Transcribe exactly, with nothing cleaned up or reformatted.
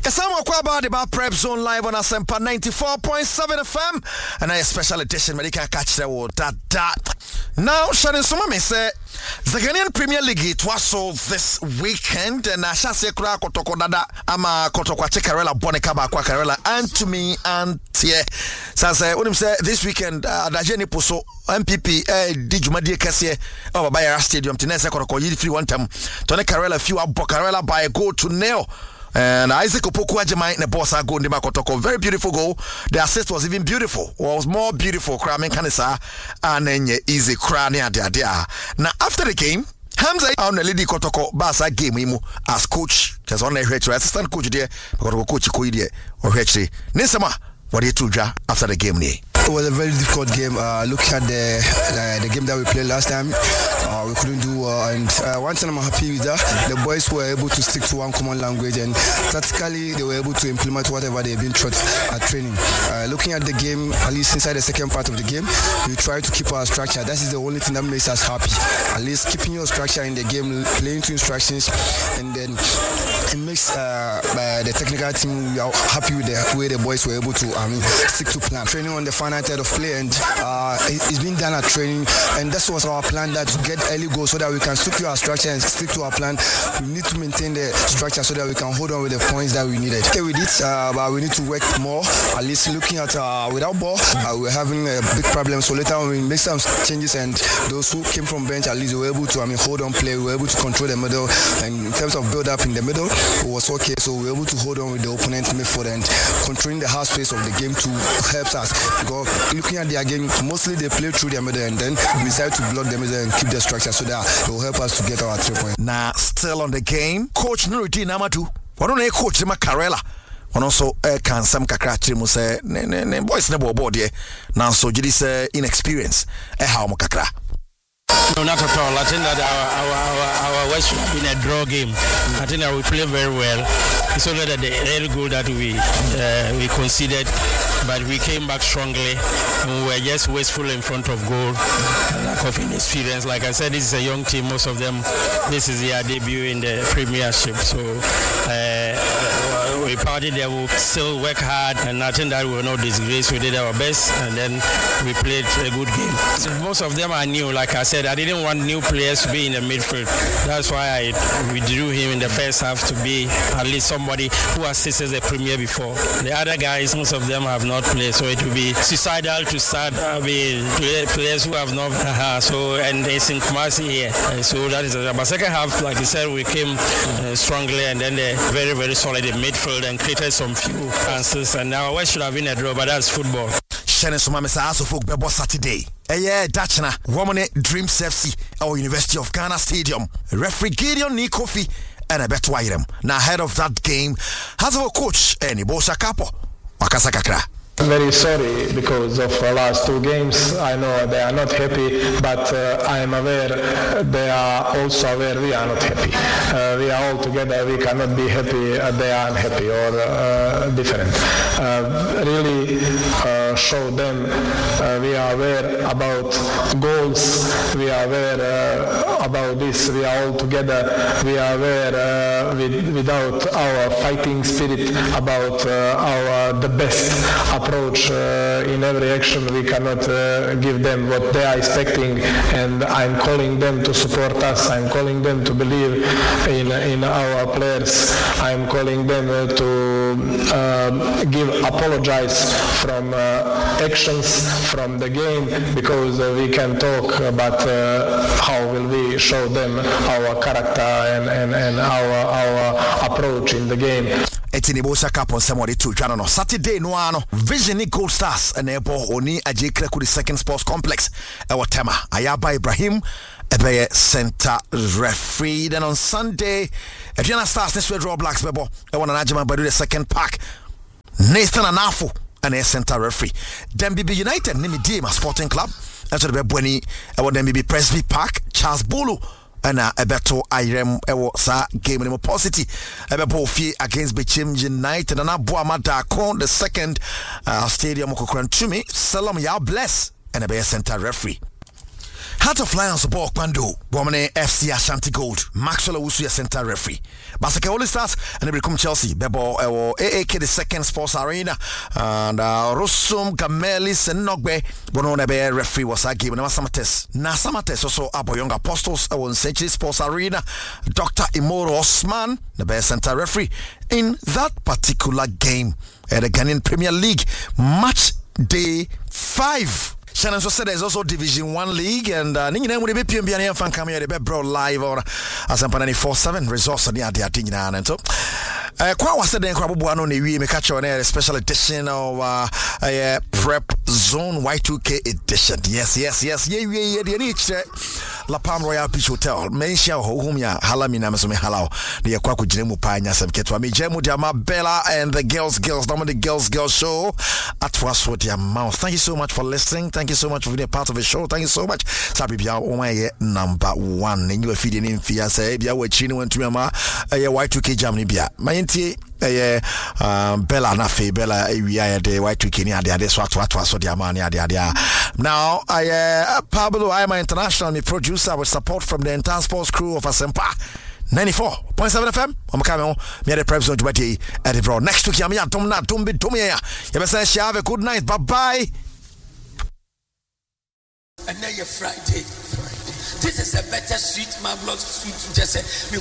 Kasama Kwaba about Prep Zone live on Asempa ninety-four point seven F M, and a special edition where you can catch the word that that. Now, Shannon Sumame say the Ghanaian Premier League it was so this weekend, and I shall say Kura Kotoko Dada Ama Kotoko Karela Bonekaba Kwa Karela and to me and Tie. So say when him say this weekend uh Dajeni Poso M P P eh Dijumadi Kese over by Stadium Tinese Kotoko Yidi free one time. Tony Karela few up Karela by a goal to nail. And Isaac Opoku Ajimai the boss are going to Makotoko. Very beautiful goal. The assist was even beautiful. Was more beautiful. Kramen Kanisa and then easy crania dia dia. Now after the game, Hamza on the lady Kotoko Basa game him as coach. Just on the assistant coach there. Kotoko coach Koidie or Hetri. Nisama, what do you do after the game? It was a very difficult game. Uh, looking at the uh, the game that we played last time, uh, we couldn't do well. And uh, one thing I'm happy with that, the boys were able to stick to one common language, and tactically they were able to implement whatever they've been taught at training. Uh, looking at the game, at least inside the second part of the game, we try to keep our structure. That is the only thing that makes us happy. At least keeping your structure in the game, playing to instructions, and then it makes uh, uh, the technical team we are happy with the way the boys were able to I mean, stick to plan. Training on the final third of play, and uh, it's been done at training, and that was our plan, that to get early goals so that we can stick to our structure and stick to our plan. We need to maintain the structure so that we can hold on with the points that we needed. Okay, we did, uh, but we need to work more. At least looking at uh, without ball, uh, we're having a big problem. So later on we make some changes, and those who came from bench at least were able to I mean hold on play. We were able to control the middle, and in terms of build up in the middle, it was okay. So we were able to hold on with the opponent midfield and controlling the half space of the game to help us. Because looking at their game, mostly they play through their middle, and then we decide to block the middle and keep the structure so that it will help us to get our three points. Now, still on the game, Coach Nuruddin Amadu. Why don't they coach him a Karela? One also can some kakra mu say ne boys never board here. Now so jidi say inexperience. Eh how mo kakra. No, not at all. I think that our our our, our West should have been a draw game. I think that we played very well. It's only that the early goal that we uh, we conceded, but we came back strongly, and we were just wasteful in front of goal. Lack of experience. Like I said, this is a young team. Most of them, this is their debut in the Premiership. So uh, we partied there. We still work hard, and I think that we were not disgraced. We did our best, and then we played a good game. So most of them are new. Like I said, I didn't want new players to be in the midfield. That's why I withdrew him in the first half to be at least somebody who assisted the Premier before. The other guys, most of them have not played, so it will be suicidal to start uh, with players who have not. Uh, so and it's in Kumasi here. Uh, so that is. Uh, but second half, like you said, we came uh, strongly, and then they very very solid in midfield and created some few chances. And now West should have been a draw, but that's football. Shannon Sumame say aso folk bebo Saturday. Eye Dachna, Womane Dreams F C or University of Ghana Stadium. Referee Gideon Nikofi and a bet Wairem. Now ahead of that game, has our coach Eni Bosha Kapo Wakasa Kakra. Very sorry because of the last two games. I know they are not happy, but uh, I am aware they are also aware we are not happy. Uh, we are all together. We cannot be happy. Uh, they are unhappy or uh, different. Uh, really uh, show them uh, we are aware about goals. We are aware uh, about this. We are all together. We are aware uh, with, without our fighting spirit about uh, our the best approach uh, in every action. We cannot uh, give them what they are expecting, and I'm calling them to support us. I'm calling them to believe in in our players. I'm calling them uh, to uh, give apologize from uh, actions from the game, because uh, we can talk, but uh, how will we show them our character and, and, and our our approach in the game? Etinibo Saka on somebody to Jano Saturday no ano Vision Gold Stars and Ebo Oni Aje Kreku the second sports complex our tema Ayaba Ibrahim Ebe center referee. Then on Sunday if you stars this Red Raw Blacks Bebo I want an Ajima Badu the second pack Nathan Anafo and a center referee. Then B B United Nimi Dima Sporting Club that's the Bebweni I want them B B Presby Park Charles Bulu and a beto Irem ewo sa game in positive ebebo fie against Bechim United and Abu Amada Kon the second uh, stadium Okokrantumi Salam ya bless and a be center referee. Heart of Lions ball Kwando, Bomane F C Ashanti Gold, Maxwell Owusu center referee. Basake All Stars and they become Chelsea, Bebo uh, A A K the second sports arena, and uh, Rosum Gamelis and Nogbe, Bonone Be referee was a game, and Samates. Na Samates also Abo Young Apostles, I won Century Sports Arena, Doctor Imoro Osman, the best center referee in that particular game at the Ghanaian Premier League, match day five. Shannon so said there's also Division One League, and uh, Nina would be P M B and fan coming at the bro live or as I'm ninety-four seven resource on the idea and so. Uh, Kwa was said then Krabuano Newi me catch on a special edition of uh, uh, Prep Zone Y two K edition. Yes, yes, yes, yeah, yeah, yeah, yeah, La Palm Royal Beach Hotel. Mention home ya Halamina Mesome Halao. The Aquaku Jemu Panya Sam Ketwa me Jemu Diama Bella and the girls, girls, Dama the girls, girls show at was what your mouth. Thank you so much for listening. Thank you so much for being a part of the show. Thank you so much. Sabibia Omaye number one. And you are feeding in Fia say Bia we Chino went to Yama a Y two K Germany Bia. My T eh um Bella na fe Bella we are the Y two K ni ade ade so what was so the amani ade ade. Now I uh, Pablo I am an international me producer with support from the entire sports crew of Asempa ninety-four point seven F M. I'm coming on. Me the Prep Zone to be at the next week. I'm here. Don't not don't be don't me. You better say have a good night. Bye bye. And now you're Friday. Friday. This is a better sweet marvelous sweet just say